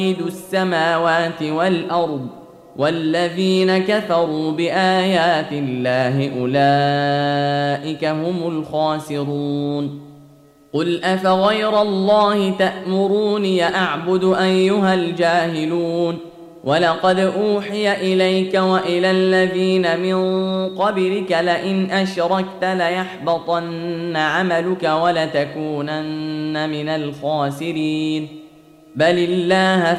السماوات والأرض والذين كفروا بآيات الله أولئك هم الخاسرون. قل أفغير الله تأمروني أعبد أيها الجاهلون؟ ولقد أوحي إليك وإلى الذين من قبلك لئن أشركت ليحبطن عملك ولتكونن من الخاسرين. بل الله